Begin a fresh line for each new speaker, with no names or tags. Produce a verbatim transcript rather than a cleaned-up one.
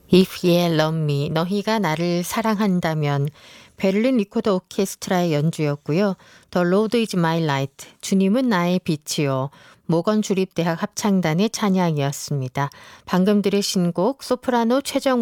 If You Love Me, 너희가 나를 사랑한다면 베를린 리코더 오케스트라의 연주였고요. The Lord is my light, 주님은 나의 빛이요. 모건 주립대학 합창단의 찬양이었습니다. 방금 들으신 곡 소프라노 최정훈